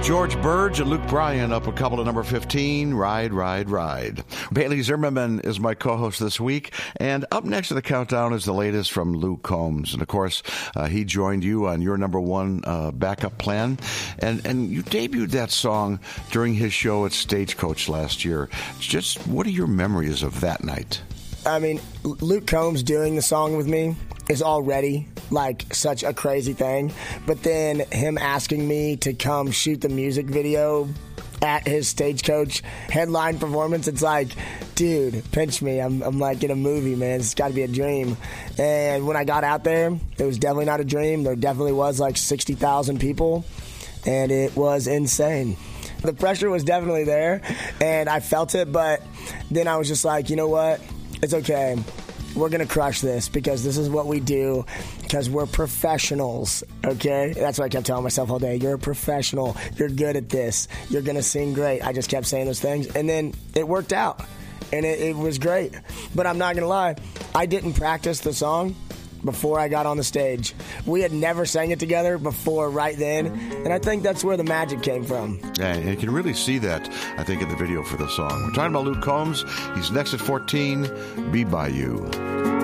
George Burge and Luke Bryan up a couple to number 15, Ride, Ride, Ride. Bailey Zimmerman is my co-host this week, and up next to the countdown is the latest from Luke Combs. And, of course, he joined you on your number one backup plan, and you debuted that song during his show at Stagecoach last year. Just what are your memories of that night? I mean, Luke Combs doing the song with me is already like such a crazy thing. But then him asking me to come shoot the music video at his Stagecoach headline performance, it's like, dude, pinch me. I'm like in a movie, man. It's got to be a dream. And when I got out there, it was definitely not a dream. There definitely was like 60,000 people, and it was insane. The pressure was definitely there, and I felt it, but then I was just like, you know what? It's okay. We're going to crush this because this is what we do, because we're professionals, okay? That's what I kept telling myself all day. You're a professional. You're good at this. You're going to sing great. I just kept saying those things, and then it worked out, and it was great. But I'm not going to lie. I didn't practice the song before I got on the stage. We had never sang it together before right then, and I think that's where the magic came from. Yeah, and you can really see that, I think, in the video for the song. We're talking about Luke Combs. He's next at 14, Be By You.